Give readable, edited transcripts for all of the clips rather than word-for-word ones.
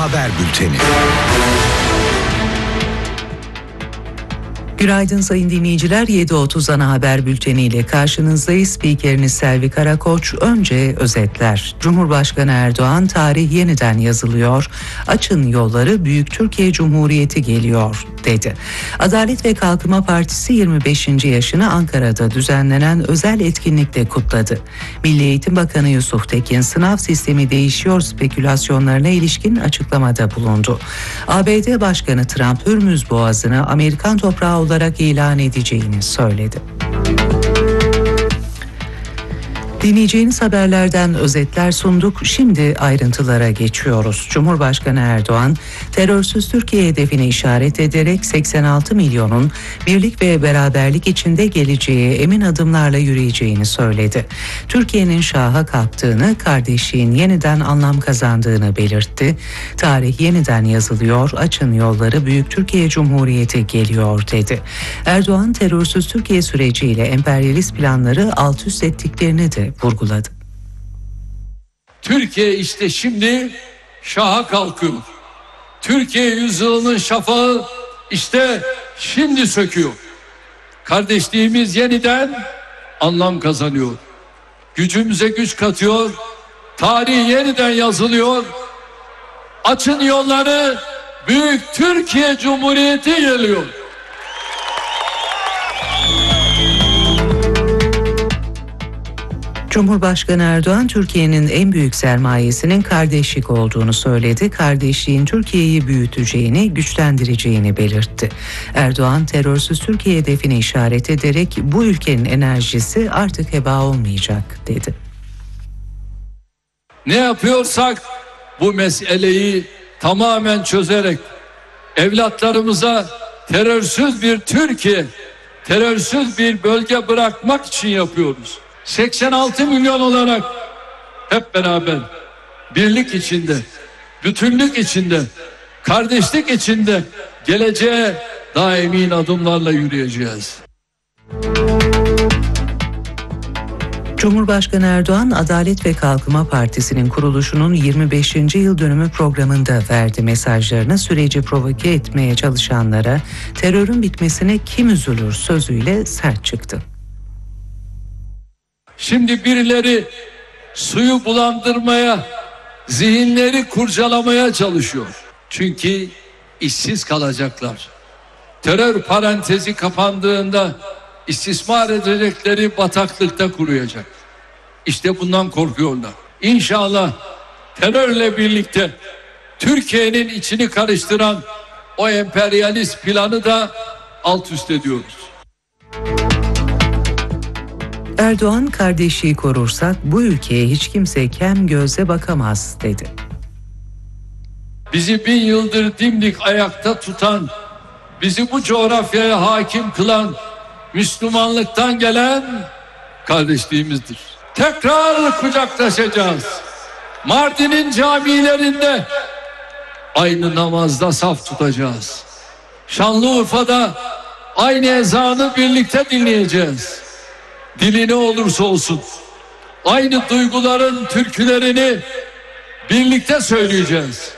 Haber Bülteni. Günaydın sayın dinleyiciler. 7.30 ana haber bülteniyle karşınızdayız. Spikeriniz Selvi Karakoç. Önce özetler. Cumhurbaşkanı Erdoğan, tarih yeniden yazılıyor. Açın yolları, Büyük Türkiye Cumhuriyeti geliyor dedi. Adalet ve Kalkınma Partisi 25. yaşını Ankara'da düzenlenen özel etkinlikle kutladı. Milli Eğitim Bakanı Yusuf Tekin, sınav sistemi değişiyor spekülasyonlarına ilişkin açıklamada bulundu. ABD Başkanı Trump, Hürmüz Boğazı'nı Amerikan toprağı olarak ilan edeceğini söyledi. Dinleyeceğiniz haberlerden özetler sunduk. Şimdi ayrıntılara geçiyoruz. Cumhurbaşkanı Erdoğan, terörsüz Türkiye hedefine işaret ederek 86 milyonun birlik ve beraberlik içinde geleceğe emin adımlarla yürüyeceğini söyledi. Türkiye'nin şaha kalktığını, kardeşliğin yeniden anlam kazandığını belirtti. Tarih yeniden yazılıyor, açın yolları, Büyük Türkiye Cumhuriyeti geliyor dedi. Erdoğan, terörsüz Türkiye süreciyle emperyalist planları alt üst ettiklerini de vurguladı. Türkiye işte şimdi şaha kalkıyor. Türkiye yüzyılının şafağı işte şimdi söküyor. Kardeşliğimiz yeniden anlam kazanıyor. Gücümüze güç katıyor. Tarih yeniden yazılıyor. Açın yolları, Büyük Türkiye Cumhuriyeti geliyor. Cumhurbaşkanı Erdoğan, Türkiye'nin en büyük sermayesinin kardeşlik olduğunu söyledi. Kardeşliğin Türkiye'yi büyüteceğini, güçlendireceğini belirtti. Erdoğan, terörsüz Türkiye hedefine işaret ederek bu ülkenin enerjisi artık heba olmayacak dedi. Ne yapıyorsak bu meseleyi tamamen çözerek evlatlarımıza terörsüz bir Türkiye, terörsüz bir bölge bırakmak için yapıyoruz. 86 milyon olarak hep beraber birlik içinde, bütünlük içinde, kardeşlik içinde geleceğe daha emin adımlarla yürüyeceğiz. Cumhurbaşkanı Erdoğan, Adalet ve Kalkınma Partisi'nin kuruluşunun 25. yıl dönümü programında verdi mesajlarını. Süreci provoke etmeye çalışanlara terörün bitmesine kim üzülür sözüyle sert çıktı. Şimdi birileri suyu bulandırmaya, zihinleri kurcalamaya çalışıyor. Çünkü işsiz kalacaklar. Terör parantezi kapandığında istismar edecekleri bataklıkta kuruyacak. İşte bundan korkuyorlar. İnşallah terörle birlikte Türkiye'nin içini karıştıran o emperyalist planı da alt üst ediyoruz. Erdoğan, kardeşliği korursak bu ülkeye hiç kimse kem gözle bakamaz dedi. Bizi 1000 yıldır dimdik ayakta tutan, bizi bu coğrafyaya hakim kılan Müslümanlıktan gelen kardeşliğimizdir. Tekrar kucaklaşacağız. Mardin'in camilerinde aynı namazda saf tutacağız. Şanlıurfa'da aynı ezanı birlikte dinleyeceğiz. Dili ne olursa olsun aynı duyguların türkülerini birlikte söyleyeceğiz.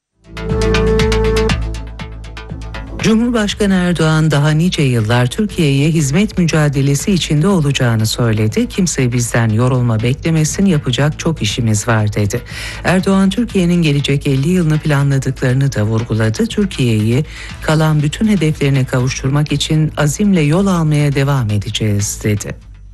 Cumhurbaşkanı Erdoğan, daha nice yıllar Türkiye'ye hizmet mücadelesi içinde olacağını söyledi. Kimse bizden yorulma beklemesin, yapacak çok işimiz var dedi. Erdoğan, Türkiye'nin gelecek 50 yılını planladıklarını da vurguladı. Türkiye'yi kalan bütün hedeflerine kavuşturmak için azimle yol almaya devam edeceğiz dedi.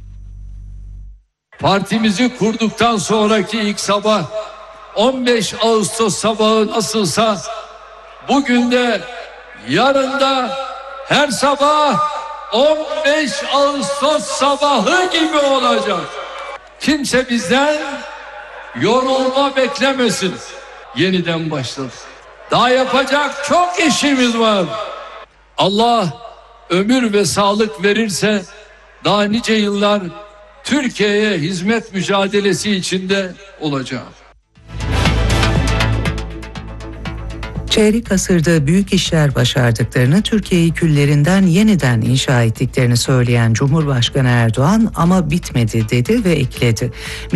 Partimizi kurduktan sonraki ilk sabah 15 Ağustos sabahı nasılsa bugün de yarın da her sabah 15 Ağustos sabahı gibi olacak. Kimse bizden yorulma beklemesin. Yeniden başladık. Daha yapacak çok işimiz var. Allah ömür ve sağlık verirse daha nice yıllar Türkiye'ye hizmet mücadelesi içinde olacağım. Çeyrek asırda büyük işler başardıklarını, Türkiye'yi küllerinden yeniden inşa ettiklerini söyleyen Cumhurbaşkanı Erdoğan, ama bitmedi dedi ve ekledi.